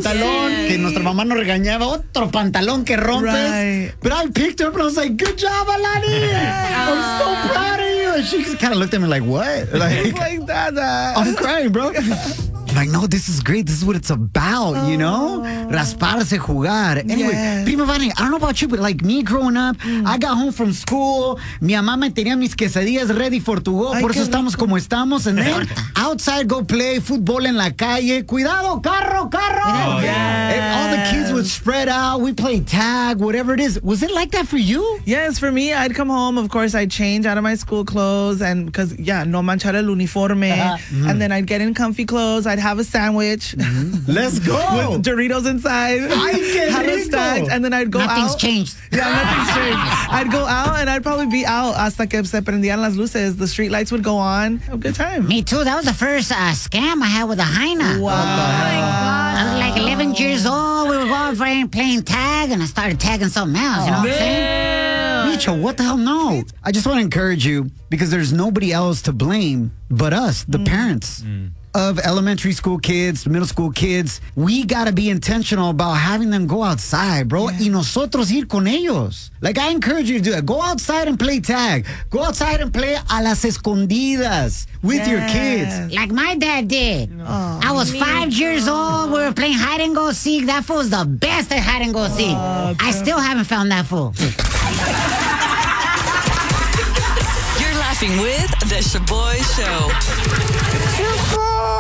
pantalón, que nuestra mamá nos regañaba, otro pantalón que rompes. Right. But I picked her up and I was like, good job, Alani. I'm so proud of you. And she kind of looked at me like, what? Like Dada. I'm crying, bro. Like, no, this is great. This is what it's about, you know? Rasparse, jugar. Anyway, Yeah. Prima Vani, I don't know about you, but like me growing up, I got home from school. Mi mamá me tenía mis quesadillas ready for to go. Ay, Por eso qué estamos rico. como estamos. And then outside, go play fútbol en la calle. Cuidado, carro, carro. Yes. And all the kids would spread out. We played tag, whatever it is. Was it like that for you? Yes, for me, I'd come home. Of course, I'd change out of my school clothes, and because no manchar el uniforme, and then I'd get in comfy clothes. I'd have a sandwich Let's go. with Doritos inside, Ay, qué have a rico. snack, and then I'd go Nothing's out. changed. Yeah, nothing's changed. I'd go out, and I'd probably be out hasta que se prendían las luces. The street lights would go on. Have a good time. Me too. That was the first scam I had with a hyena. Wow. I was like 11 years old. We were going for playing tag, and I started tagging something else. You know what I'm saying? Micho, what the hell? No. I just want to encourage you because there's nobody else to blame but us, the parents of elementary school kids, middle school kids. We got to be intentional about having them go outside, bro. Y nosotros ir con ellos. Like, I encourage you to do that. Go outside and play tag. Go outside and play a las escondidas with your kids. Like my dad did. I was 5 years old. We were playing hide and go seek. That fool was the best at hide and go seek. I still haven't found that fool. You're laughing with The Shaboy Show.